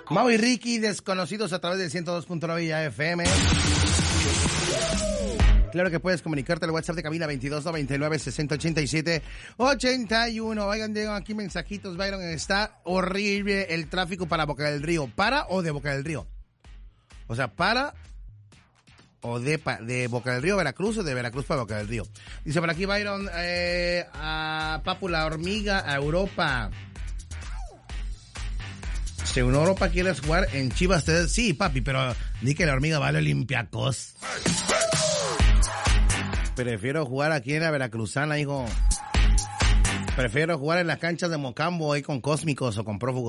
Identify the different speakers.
Speaker 1: Mau y Ricky, desconocidos a través del 102.9 ya FM. Claro que puedes comunicarte al WhatsApp de cabina 2299-6087-81. Oigan, llegan aquí mensajitos, Byron. Está horrible el tráfico para Boca del Río. ¿Para o de Boca del Río? O sea, ¿para o de Boca del Río a Veracruz o de Veracruz para Boca del Río? Dice por aquí, Byron, a Papu la hormiga a Europa. Si en Europa quieres jugar en Chivas, sí, papi, pero di que la hormiga vale Olympiacos. Prefiero jugar aquí en la Veracruzana, hijo. Prefiero jugar en las canchas de Mocambo ahí con Cósmicos o con Prófugos.